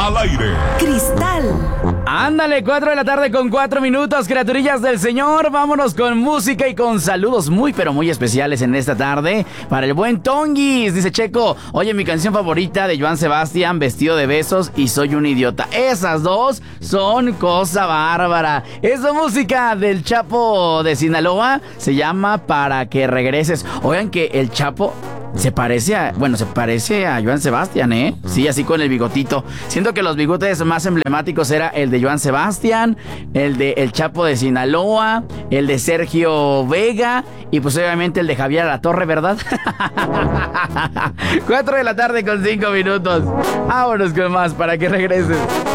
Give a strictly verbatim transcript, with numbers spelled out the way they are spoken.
al aire. Cristal. Ándale, cuatro de la tarde con cuatro minutos, criaturillas del Señor. Vámonos con música y con saludos muy, pero muy especiales en esta tarde. Para el buen Tonguis, dice Checo. Oye, mi canción favorita de Joan Sebastián, Vestido de Besos y Soy un Idiota. Esas dos son cosa bárbara. Esa música del Chapo de Sinaloa se llama Para que regreses. Oigan que el Chapo se parece a, bueno, se parece a Joan Sebastián, ¿eh? Sí, así con el bigotito. Siento que los bigotes más emblemáticos era el de Joan Sebastián, el de El Chapo de Sinaloa, el de Sergio Vega y pues obviamente el de Javier Alatorre, ¿verdad? Cuatro de la tarde con cinco minutos. Vámonos con más para que regreses.